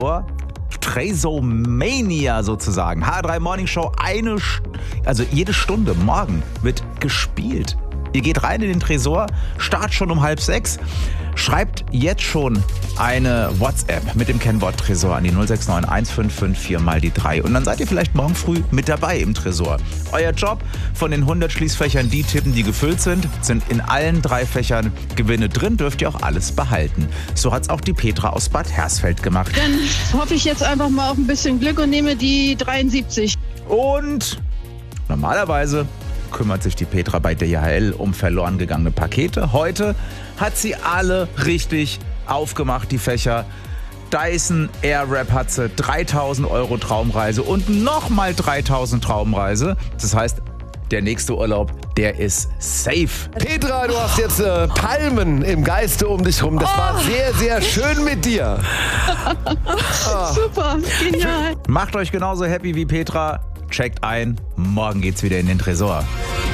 Tresomania sozusagen. H3 Morning Show, also jede Stunde morgen wird gespielt. Ihr geht rein in den Tresor, Start schon um 5:30. Schreibt jetzt schon eine WhatsApp mit dem Kennwort Tresor an die 069 1554 mal die 3. Und dann seid ihr vielleicht morgen früh mit dabei im Tresor. Euer Job: von den 100 Schließfächern die tippen, die gefüllt sind in allen 3 Fächern Gewinne drin, dürft ihr auch alles behalten. So hat's auch die Petra aus Bad Hersfeld gemacht. Dann hoffe ich jetzt einfach mal auf ein bisschen Glück und nehme die 73. Und normalerweise kümmert sich die Petra bei DHL um verloren gegangene Pakete. Heute hat sie alle richtig aufgemacht, die Fächer. Dyson Airwrap hat sie, 3.000 € Traumreise und nochmal 3.000 Traumreise. Das heißt, der nächste Urlaub, der ist safe. Petra, du hast jetzt Palmen im Geiste um dich rum. Das war sehr, sehr schön mit dir. Super, genial. Macht euch genauso happy wie Petra. Checkt ein. Morgen geht's wieder in den Tresor.